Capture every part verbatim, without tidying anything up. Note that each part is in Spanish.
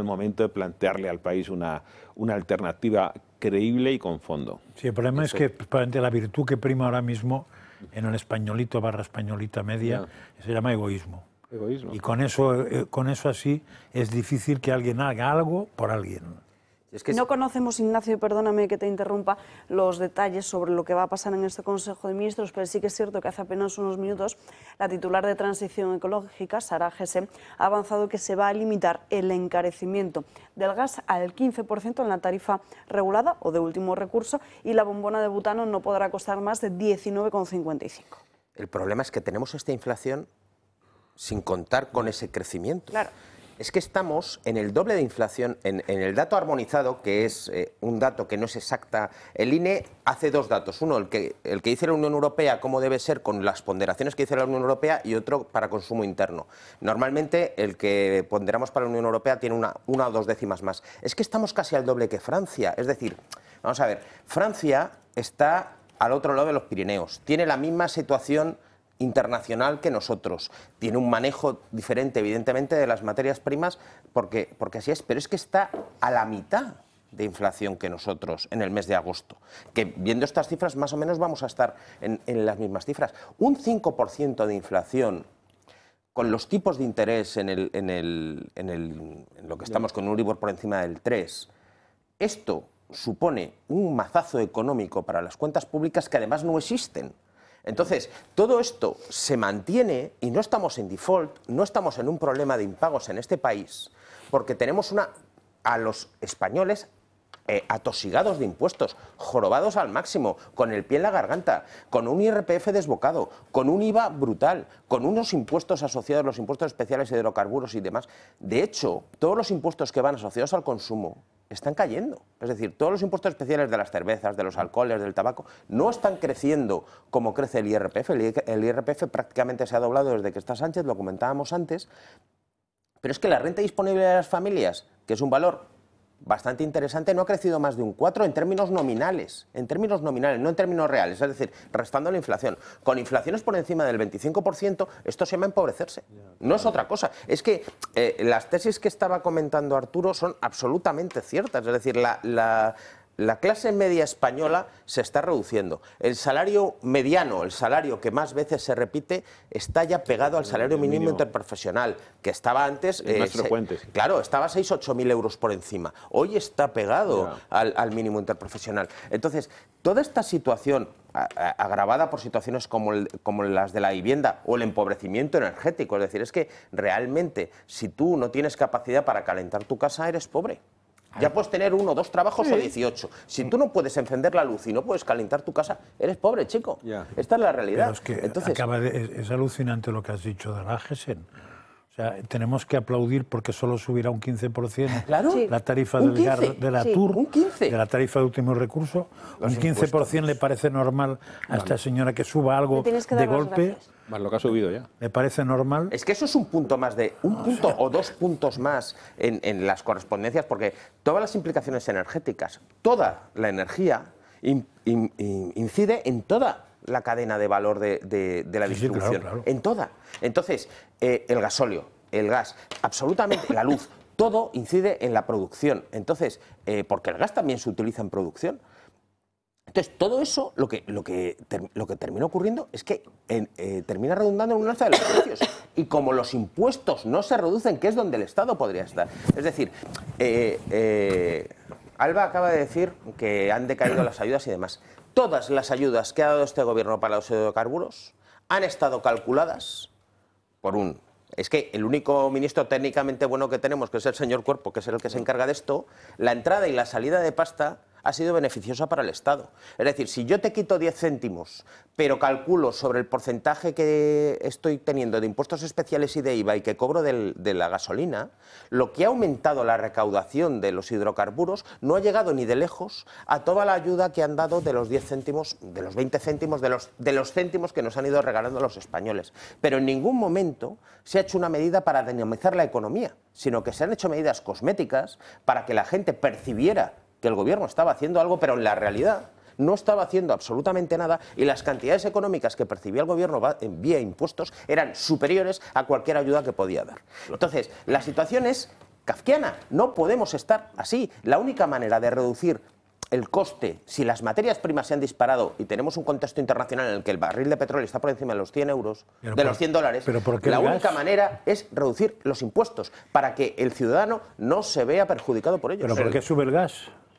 el momento de plantearle al país una, una alternativa creíble y con fondo. Sí, el problema Eso. es que probablemente la virtud que prima ahora mismo en el españolito barra españolita media yeah. se llama egoísmo. Egoísmo. Y con eso, con eso así es difícil que alguien haga algo por alguien. Es que no conocemos, Ignacio, perdóname que te interrumpa, los detalles sobre lo que va a pasar en este Consejo de Ministros, pero sí que es cierto que hace apenas unos minutos la titular de Transición Ecológica, Sara Gese, ha avanzado que se va a limitar el encarecimiento del gas al quince por ciento en la tarifa regulada o de último recurso, y la bombona de butano no podrá costar más de diecinueve con cincuenta y cinco. El problema es que tenemos esta inflación sin contar con ese crecimiento. Claro. Es que estamos en el doble de inflación, en, en el dato armonizado, que es eh, un dato que no es exacta. El I N E hace dos datos. Uno, el que, el que dice la Unión Europea, cómo debe ser con las ponderaciones que dice la Unión Europea, y otro para consumo interno. Normalmente el que ponderamos para la Unión Europea tiene una, una o dos décimas más. Es que estamos casi al doble que Francia. Es decir, vamos a ver, Francia está al otro lado de los Pirineos. Tiene la misma situación internacional que nosotros, tiene un manejo diferente evidentemente de las materias primas porque, porque así es, pero es que está a la mitad de inflación que nosotros en el mes de agosto, que viendo estas cifras más o menos vamos a estar en, en las mismas cifras. Un cinco por ciento de inflación con los tipos de interés en, el, en, el, en, el, en lo que estamos con un Euribor por encima del tres, esto supone un mazazo económico para las cuentas públicas que además no existen. Entonces, todo esto se mantiene y no estamos en default, no estamos en un problema de impagos en este país, porque tenemos una, a los españoles eh, atosigados de impuestos, jorobados al máximo, con el pie en la garganta, con un I R P F desbocado, con un I V A brutal, con unos impuestos asociados, los impuestos especiales de hidrocarburos y demás. De hecho, todos los impuestos que van asociados al consumo están cayendo. Es decir, todos los impuestos especiales de las cervezas, de los alcoholes, del tabaco, no están creciendo como crece el I R P F. El I R P F prácticamente se ha doblado desde que está Sánchez, lo comentábamos antes, pero es que la renta disponible de las familias, que es un valor bastante interesante, no ha crecido más de un cuatro en términos nominales, en términos nominales, no en términos reales, es decir, restando la inflación. Con inflaciones por encima del veinticinco por ciento, esto se llama empobrecerse. No es otra cosa. Es que eh, las tesis que estaba comentando Arturo son absolutamente ciertas, es decir, la... la La clase media española se está reduciendo. El salario mediano, el salario que más veces se repite, está ya pegado al salario mínimo interprofesional, que estaba antes... Es más eh, frecuente. Se, claro, estaba seis u ocho mil euros por encima. Hoy está pegado yeah. al, al mínimo interprofesional. Entonces, toda esta situación, a, a, agravada por situaciones como, el, como las de la vivienda o el empobrecimiento energético, es decir, es que realmente, si tú no tienes capacidad para calentar tu casa, eres pobre. Ya puedes tener uno o dos trabajos sí. o dieciocho. Si tú no puedes encender la luz y no puedes calentar tu casa, eres pobre, chico. Yeah. Esta es la realidad. Pero es que Entonces, acaba de, es, es alucinante lo que has dicho de la Gesen. O sea, tenemos que aplaudir porque solo subirá un quince por ciento ¿Claro? sí. la tarifa un del gas quince, de la sí. TUR, un quince. de la tarifa de último recurso. Los un quince por ciento le parece normal a vale. esta señora que suba algo de golpe. Más lo que ha subido ya. ¿Le parece normal? Es que eso es un punto más de, un punto o, sea, o dos puntos más en, en las correspondencias, porque todas las implicaciones energéticas, toda la energía in, in, in, incide en toda la cadena de valor de, de, de la distribución, sí, claro, claro. en toda. Entonces, eh, el gasóleo, el gas, absolutamente, la luz, todo incide en la producción. Entonces, eh, porque el gas también se utiliza en producción. Entonces, todo eso, lo que, lo que, ter, lo que termina ocurriendo es que eh, eh, termina redundando en un alza de los precios. Y como los impuestos no se reducen, que es donde el Estado podría estar. Es decir, eh, eh, Alba acaba de decir que han decaído las ayudas y demás. Todas las ayudas que ha dado este gobierno para los hidrocarburos han estado calculadas por un... Es que el único ministro técnicamente bueno que tenemos, que es el señor Cuerpo, que es el que se encarga de esto, la entrada y la salida de pasta ha sido beneficiosa para el Estado. Es decir, si yo te quito diez céntimos, pero calculo sobre el porcentaje que estoy teniendo de impuestos especiales y de I V A y que cobro del, de la gasolina, lo que ha aumentado la recaudación de los hidrocarburos no ha llegado ni de lejos a toda la ayuda que han dado de los diez céntimos, de los veinte céntimos, de los, de los céntimos que nos han ido regalando los españoles. Pero en ningún momento se ha hecho una medida para dinamizar la economía, sino que se han hecho medidas cosméticas para que la gente percibiera que el gobierno estaba haciendo algo, pero en la realidad no estaba haciendo absolutamente nada y las cantidades económicas que percibía el gobierno en vía impuestos eran superiores a cualquier ayuda que podía dar. Entonces, la situación es kafkiana. No podemos estar así. La única manera de reducir el coste, si las materias primas se han disparado y tenemos un contexto internacional en el que el barril de petróleo está por encima de los cien euros, pero de por, los cien dólares, pero ¿por qué la el única gas? manera es reducir los impuestos para que el ciudadano no se vea perjudicado por ellos. ¿Pero por qué sube el gas?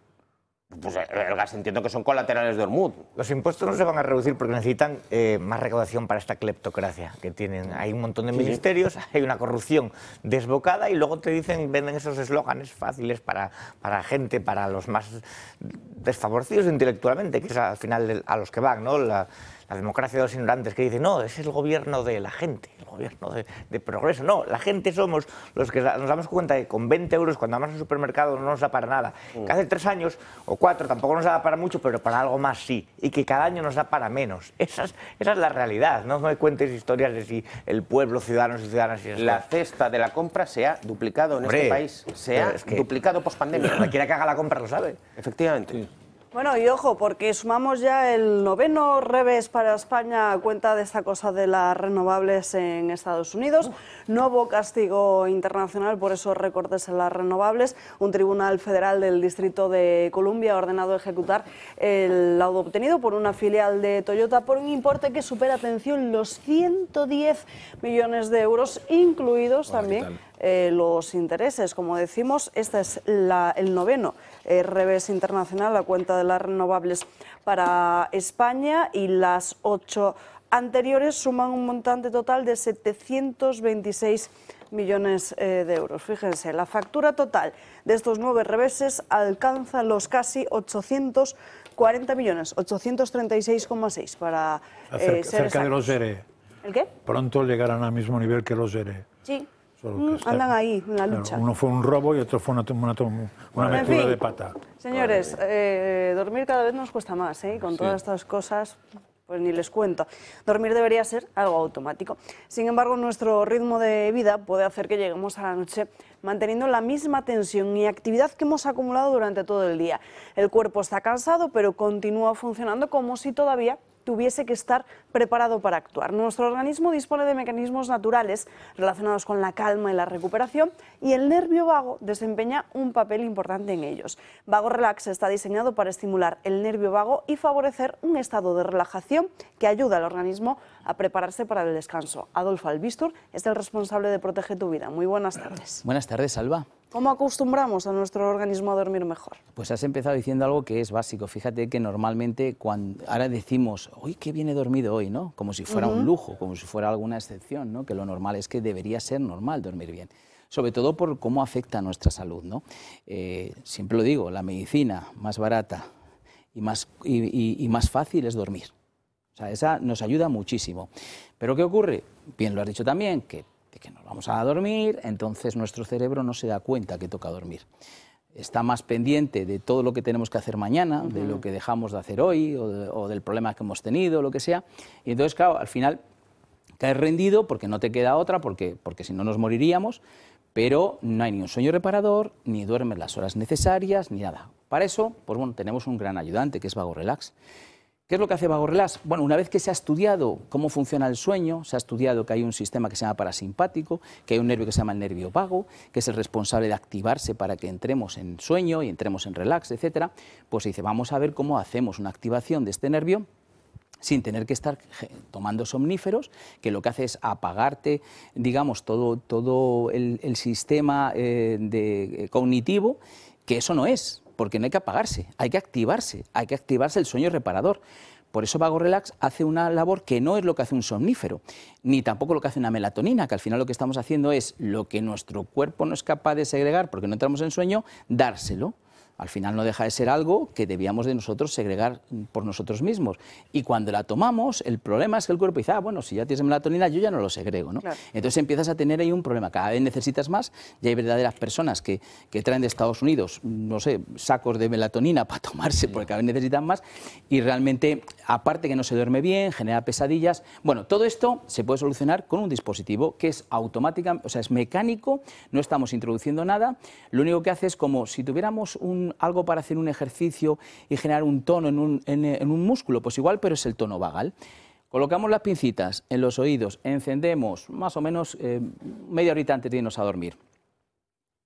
Pues el gas entiendo que son colaterales de Ormuz. Los impuestos no se van a reducir porque necesitan eh, más recaudación para esta cleptocracia que tienen. Hay un montón de ministerios, hay una corrupción desbocada y luego te dicen, venden esos eslóganes fáciles para, para gente, para los más desfavorecidos intelectualmente, que es al final a los que van, ¿no? La, la democracia de los ignorantes, que dicen, no, es el gobierno de la gente, el gobierno de, de progreso. No, la gente somos los que nos damos cuenta que con veinte euros, cuando vamos al supermercado, no nos da para nada. Mm. Que hace tres años o cuatro tampoco nos da para mucho, pero para algo más sí. Y que cada año nos da para menos. Esa es, esa es la realidad. No me cuentes historias de si el pueblo, ciudadanos y ciudadanas... Y la cesta de la compra se ha duplicado en Hombre, este país. Se ha es que duplicado pospandemia. Cualquiera que haga la compra lo sabe. Efectivamente. Sí. Bueno, y ojo, porque sumamos ya el noveno revés para España a cuenta de esta cosa de las renovables en Estados Unidos. Nuevo castigo internacional por esos recortes en las renovables. Un tribunal federal del Distrito de Columbia ha ordenado ejecutar el laudo obtenido por una filial de Toyota por un importe que supera, atención, los ciento diez millones de euros, incluidos bueno, también eh, los intereses. Como decimos, este es la, el noveno eh, revés internacional a cuenta de las renovables para España, y las ocho anteriores suman un montante total de setecientos veintiséis millones eh, de euros. Fíjense, la factura total de estos nueve reveses alcanza los casi ochocientos cuarenta millones, ochocientos treinta y seis coma seis para eh, cerca, ser cerca de los E R E. ¿El qué? Pronto llegarán al mismo nivel que los E R E. Sí. Mm, andan ahí, en la lucha. Claro, uno fue un robo y otro fue una, una, una en metida fin, de pata. Señores, eh, dormir cada vez nos cuesta más, ¿eh? Con todas sí. estas cosas, pues ni les cuento. Dormir debería ser algo automático. Sin embargo, nuestro ritmo de vida puede hacer que lleguemos a la noche manteniendo la misma tensión y actividad que hemos acumulado durante todo el día. El cuerpo está cansado, pero continúa funcionando como si todavía tuviese que estar preparado para actuar. Nuestro organismo dispone de mecanismos naturales relacionados con la calma y la recuperación, y el nervio vago desempeña un papel importante en ellos. Vago Relax está diseñado para estimular el nervio vago y favorecer un estado de relajación que ayuda al organismo a prepararse para el descanso. Adolfo Albistur es el responsable de Protege tu Vida. Muy buenas tardes. Buenas tardes, Alba. ¿Cómo acostumbramos a nuestro organismo a dormir mejor? Pues has empezado diciendo algo que es básico. Fíjate que normalmente cuando ahora decimos, uy, qué bien he dormido hoy, ¿no? Como si fuera uh-huh. un lujo, como si fuera alguna excepción, ¿no? Que lo normal es que debería ser normal dormir bien. Sobre todo por cómo afecta a nuestra salud, ¿no? Eh, siempre lo digo, la medicina más barata y más, y, y, y más fácil es dormir. O sea, esa nos ayuda muchísimo. Pero ¿qué ocurre? Bien lo has dicho también, que de que nos vamos a dormir, entonces nuestro cerebro no se da cuenta que toca dormir. Está más pendiente de todo lo que tenemos que hacer mañana, uh-huh. de lo que dejamos de hacer hoy, o, de, o del problema que hemos tenido, lo que sea. Y entonces, claro, al final caes rendido porque no te queda otra, porque, porque si no nos moriríamos, pero no hay ni un sueño reparador, ni duermes las horas necesarias, ni nada. Para eso, pues bueno, tenemos un gran ayudante, que es Vago Relax. ¿Qué es lo que hace Vago Relax? Bueno, una vez que se ha estudiado cómo funciona el sueño, se ha estudiado que hay un sistema que se llama parasimpático, que hay un nervio que se llama el nervio vago, que es el responsable de activarse para que entremos en sueño y entremos en relax, etcétera, pues se dice, vamos a ver cómo hacemos una activación de este nervio sin tener que estar tomando somníferos, que lo que hace es apagarte, digamos, todo, todo el, el sistema eh, de, eh, cognitivo, que eso no es. Porque no hay que apagarse, hay que activarse, hay que activarse el sueño reparador. Por eso Vago Relax hace una labor que no es lo que hace un somnífero, ni tampoco lo que hace una melatonina, que al final lo que estamos haciendo es lo que nuestro cuerpo no es capaz de segregar porque no entramos en sueño, dárselo. Al final no deja de ser algo que debíamos de nosotros segregar por nosotros mismos. Y cuando la tomamos, el problema es que el cuerpo dice, ah, bueno, si ya tienes melatonina, yo ya no lo segrego, ¿no? Claro. Entonces empiezas a tener ahí un problema. Cada vez necesitas más, y hay verdaderas personas que, que traen de Estados Unidos, no sé, sacos de melatonina para tomarse, porque cada vez necesitan más, y realmente, aparte que no se duerme bien, genera pesadillas. Bueno, todo esto se puede solucionar con un dispositivo que es automática, o sea, es mecánico, no estamos introduciendo nada, lo único que hace es como si tuviéramos un algo para hacer un ejercicio y generar un tono en un, en, en un músculo, pues igual, pero es el tono vagal. Colocamos las pincitas en los oídos, encendemos más o menos eh, media horita antes de irnos a dormir.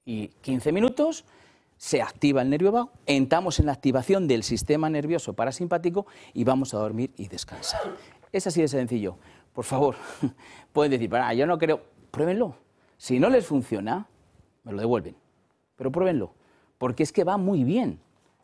Y quince minutos, se activa el nervio vago, entramos en la activación del sistema nervioso parasimpático y vamos a dormir y descansar. Es así de sencillo. Por favor, pueden decir, ah, yo no creo, pruébenlo. Si no les funciona, me lo devuelven, pero pruébenlo, porque es que va muy bien.